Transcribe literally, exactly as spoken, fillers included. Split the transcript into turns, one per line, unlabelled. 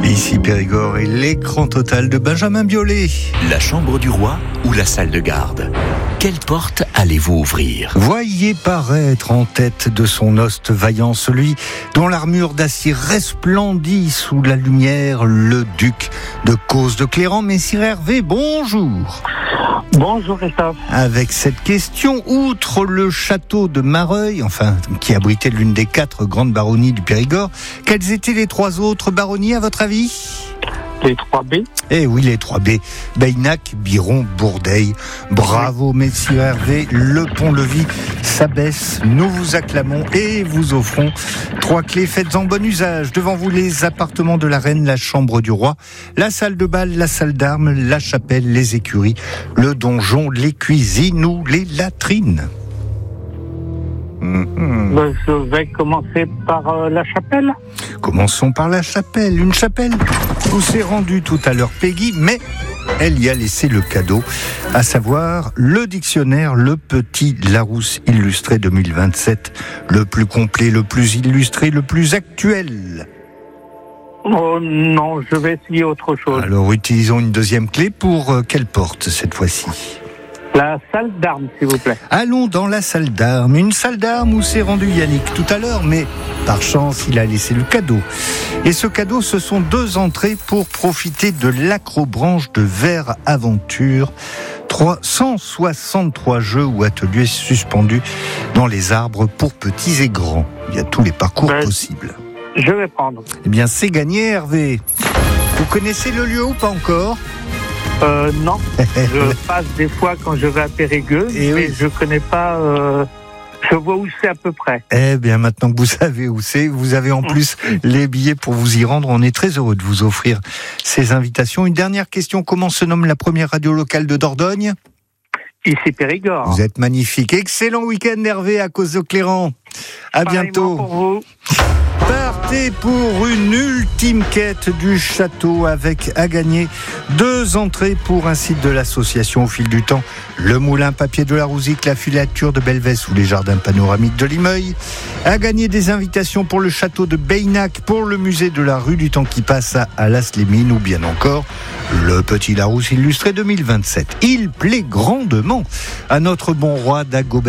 Ici Périgord et l'écran total de Benjamin Biolay.
La chambre du roi ou la salle de garde? Quelle porte allez-vous ouvrir?
Voyez paraître en tête de son hoste vaillant celui dont l'armure d'acier resplendit sous la lumière, le duc de Causse de Cléran. Messire Hervé, bonjour.
Bonjour Christophe.
Avec cette question, outre le château de Mareuil, enfin qui abritait l'une des quatre grandes baronnies du Périgord, quelles étaient les trois autres baronnies à votre avis?
Les trois B.
Eh oui, les trois B. Beynac, Biron, Bourdeil. Bravo, messire Hervé. Le pont-levis s'abaisse. Nous vous acclamons et vous offrons trois clés. Faites en bon usage. Devant vous, les appartements de la reine, la chambre du roi, la salle de bal, la salle d'armes, la chapelle, les écuries, le donjon, les cuisines ou les latrines.
Mmh. Je vais commencer par euh, la chapelle.
Commençons par la chapelle. Une chapelle où s'est rendue tout à l'heure Peggy, mais elle y a laissé le cadeau, à savoir le dictionnaire Le Petit Larousse illustré deux mille vingt-sept, le plus complet, le plus illustré, le plus actuel.
Oh non, je vais essayer autre chose.
Alors utilisons une deuxième clé pour euh, quelle porte cette fois-ci?
La salle d'armes, s'il vous plaît.
Allons dans la salle d'armes. Une salle d'armes où s'est rendu Yannick tout à l'heure, mais par chance, il a laissé le cadeau. Et ce cadeau, ce sont deux entrées pour profiter de l'acrobranche de Vert Aventure. cent soixante-trois jeux ou ateliers suspendus dans les arbres pour petits et grands. Il y a tous les parcours ben, possibles.
Je vais prendre.
Eh bien, c'est gagné, Hervé. Vous connaissez le lieu ou pas encore ?
Euh, non, je passe des fois quand je vais à Périgueux, et mais oui. je connais pas, euh, je vois où c'est à peu près.
Eh bien, maintenant que vous savez où c'est, vous avez en plus les billets pour vous y rendre. On est très heureux de vous offrir ces invitations. Une dernière question, comment se nomme la première radio locale de Dordogne ?
Ici Périgord.
Vous êtes magnifique. Excellent week-end, Hervé, à Causse de Cléran. À bientôt.
Pour vous.
Partez pour une ultime quête du château avec à gagner deux entrées pour un site de l'association au fil du temps. Le moulin papier de la Rouzic, la filature de Belvès ou les jardins panoramiques de Limeuil. À gagner des invitations pour le château de Beynac, pour le musée de la rue du temps qui passe à Alas-les-Mines ou bien encore le Petit Larousse illustré deux mille vingt-sept. Il plaît grandement à notre bon roi Dagobert.